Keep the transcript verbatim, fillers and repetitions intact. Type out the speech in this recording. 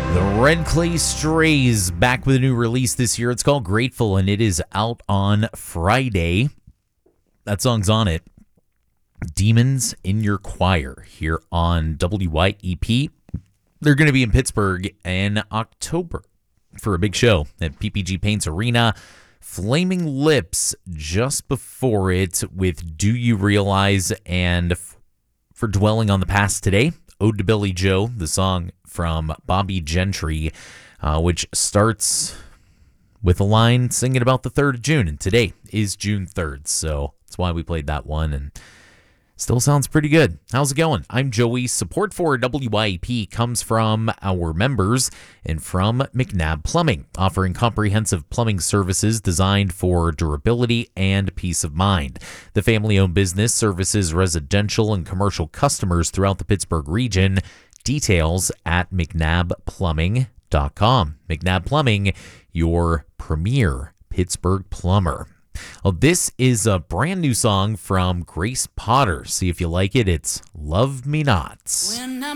The Red Clay Strays back with a new release this year. It's called Grateful, and it is out on Friday. That song's on it. Demons in Your Choir here on W Y E P. They're going to be in Pittsburgh in October for a big show at P P G Paints Arena. Flaming Lips just before it with Do You Realize, and f- for Dwelling on the Past today, Ode to Billy Joe, the song from Bobby Gentry, uh, which starts with a line singing about the third of June, and today is June third, so that's why we played that one, and still sounds pretty good. How's it going? I'm Joey. Support for W Y E P comes from our members and from McNabb Plumbing, offering comprehensive plumbing services designed for durability and peace of mind. The family-owned business services residential and commercial customers throughout the Pittsburgh region. Details at mcnabb plumbing dot com. McNabb Plumbing, your premier Pittsburgh plumber. Well, this is a brand new song from Grace Potter. See if you like it. It's Love Me Not. When I'm